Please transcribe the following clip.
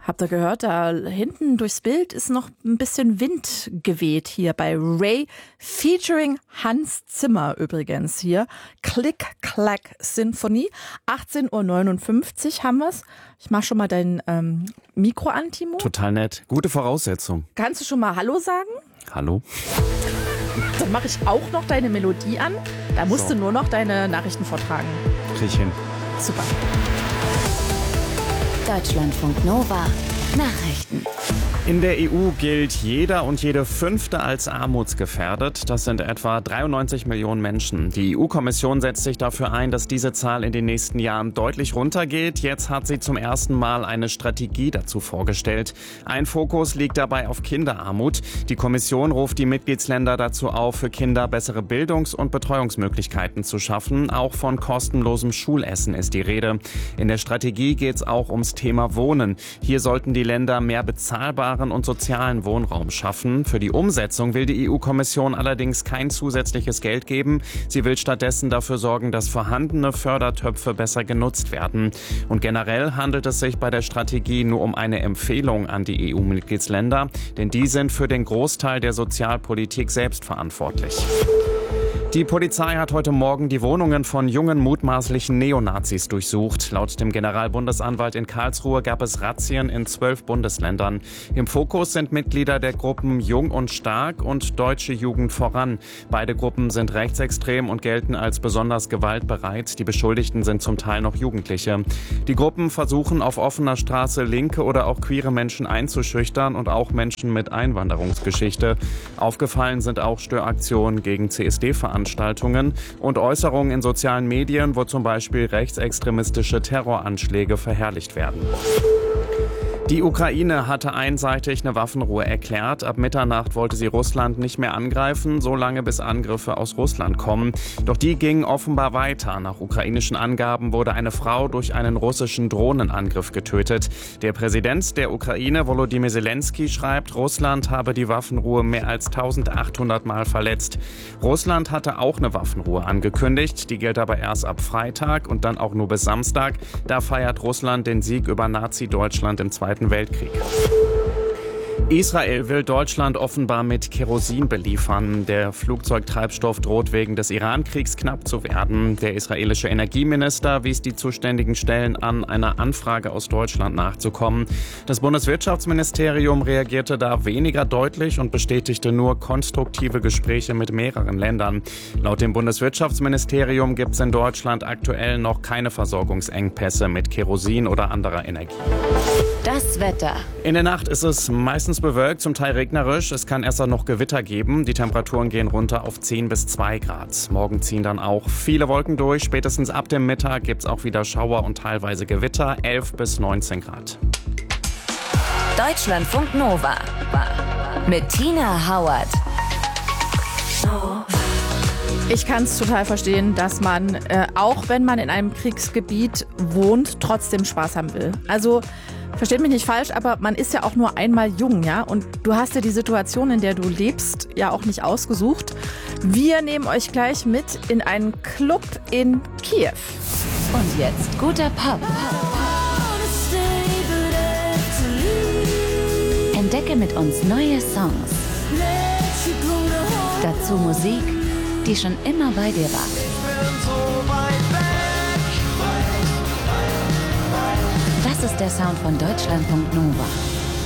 Habt ihr gehört, da hinten durchs Bild ist noch ein bisschen Wind geweht hier bei Ray, featuring Hans Zimmer übrigens hier. Click-Clack-Sinfonie. 18:59 Uhr haben wir's. Ich mach schon mal dein Mikro an, Timo. Total nett. Gute Voraussetzung. Kannst du schon mal Hallo sagen? Hallo. Dann mache ich auch noch deine Melodie an. Da musst du nur noch deine Nachrichten vortragen. Krieg ich hin. Super. Deutschlandfunk Nova Nachrichten. In der EU gilt jeder und jede Fünfte als armutsgefährdet. Das sind etwa 93 Millionen Menschen. Die EU-Kommission setzt sich dafür ein, dass diese Zahl in den nächsten Jahren deutlich runtergeht. Jetzt hat sie zum ersten Mal eine Strategie dazu vorgestellt. Ein Fokus liegt dabei auf Kinderarmut. Die Kommission ruft die Mitgliedsländer dazu auf, für Kinder bessere Bildungs- und Betreuungsmöglichkeiten zu schaffen. Auch von kostenlosem Schulessen ist die Rede. In der Strategie geht es auch ums Thema Wohnen. Hier sollten die Länder mehr bezahlbaren und sozialen Wohnraum schaffen. Für die Umsetzung will die EU-Kommission allerdings kein zusätzliches Geld geben. Sie will stattdessen dafür sorgen, dass vorhandene Fördertöpfe besser genutzt werden. Und generell handelt es sich bei der Strategie nur um eine Empfehlung an die EU-Mitgliedsländer, denn die sind für den Großteil der Sozialpolitik selbst verantwortlich. Die Polizei hat heute Morgen die Wohnungen von jungen mutmaßlichen Neonazis durchsucht. Laut dem Generalbundesanwalt in Karlsruhe gab es Razzien in 12 Bundesländern. Im Fokus sind Mitglieder der Gruppen Jung und Stark und Deutsche Jugend voran. Beide Gruppen sind rechtsextrem und gelten als besonders gewaltbereit. Die Beschuldigten sind zum Teil noch Jugendliche. Die Gruppen versuchen auf offener Straße linke oder auch queere Menschen einzuschüchtern und auch Menschen mit Einwanderungsgeschichte. Aufgefallen sind auch Störaktionen gegen CSD-Veranstaltungen und Äußerungen in sozialen Medien, wo zum Beispiel rechtsextremistische Terroranschläge verherrlicht werden. Die Ukraine hatte einseitig eine Waffenruhe erklärt. Ab Mitternacht wollte sie Russland nicht mehr angreifen, solange bis Angriffe aus Russland kommen. Doch die gingen offenbar weiter. Nach ukrainischen Angaben wurde eine Frau durch einen russischen Drohnenangriff getötet. Der Präsident der Ukraine, Volodymyr Zelensky, schreibt, Russland habe die Waffenruhe mehr als 1800 Mal verletzt. Russland hatte auch eine Waffenruhe angekündigt. Die gilt aber erst ab Freitag und dann auch nur bis Samstag. Da feiert Russland den Sieg über Nazi-Deutschland im Zweiten Weltkrieg. Israel will Deutschland offenbar mit Kerosin beliefern. Der Flugzeugtreibstoff droht wegen des Iran-Kriegs knapp zu werden. Der israelische Energieminister wies die zuständigen Stellen an, einer Anfrage aus Deutschland nachzukommen. Das Bundeswirtschaftsministerium reagierte da weniger deutlich und bestätigte nur konstruktive Gespräche mit mehreren Ländern. Laut dem Bundeswirtschaftsministerium gibt es in Deutschland aktuell noch keine Versorgungsengpässe mit Kerosin oder anderer Energie. Das Wetter. In der Nacht ist es meistens bewölkt, zum Teil regnerisch. Es kann erst noch Gewitter geben. Die Temperaturen gehen runter auf 10 bis 2 Grad. Morgen ziehen dann auch viele Wolken durch. Spätestens ab dem Mittag gibt es auch wieder Schauer und teilweise Gewitter. 11 bis 19 Grad. Deutschlandfunk Nova mit Tina Hauert. Ich kann es total verstehen, dass man, auch wenn man in einem Kriegsgebiet wohnt, trotzdem Spaß haben will. Also, versteht mich nicht falsch, aber man ist ja auch nur einmal jung, ja? Und du hast ja die Situation, in der du lebst, ja auch nicht ausgesucht. Wir nehmen euch gleich mit in einen Club in Kiew. Und jetzt guter Pop. Entdecke mit uns neue Songs. Dazu Musik, die schon immer bei dir war. Das ist der Sound von Deutschlandfunk Nova.